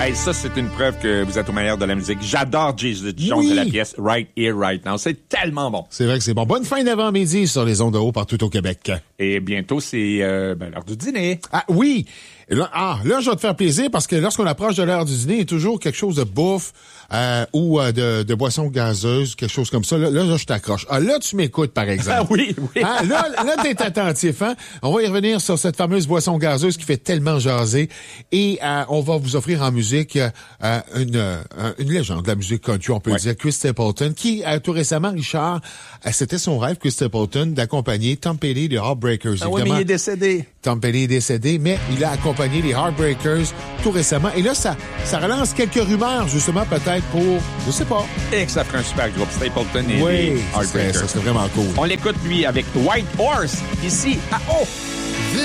Hey, ça, c'est une preuve que vous êtes au meilleur de la musique. J'adore Jason Jones et la pièce Right Here, Right Now. C'est tellement bon. C'est vrai que c'est bon. Bonne fin d'avant-midi sur les ondes de haut partout au Québec. Et bientôt, c'est l'heure du dîner. Ah oui! Là, je vais te faire plaisir parce que lorsqu'on approche de l'heure du dîner, il y a toujours quelque chose de bouffe ou de boisson gazeuse, quelque chose comme ça. Là, je t'accroche. Ah, là, tu m'écoutes, par exemple. Ah oui. Ah, là, t'es attentif, hein? On va y revenir sur cette fameuse boisson gazeuse qui fait tellement jaser. Et on va vous offrir en musique une légende de la musique country, on peut dire, Chris Stapleton, qui, tout récemment, Richard, c'était son rêve, Chris Stapleton, d'accompagner Tom Petty des Heartbreakers. Ah oui, mais il est décédé. Tom Petty est décédé, mais il a accompagné les Heartbreakers tout récemment. Et là, ça relance quelques rumeurs, justement, peut-être pour, je sais pas. Et que ça ferait un super groupe, Stapleton et les oui, Heartbreakers. ça serait vraiment cool. On l'écoute, lui, avec White Horse, ici, à O.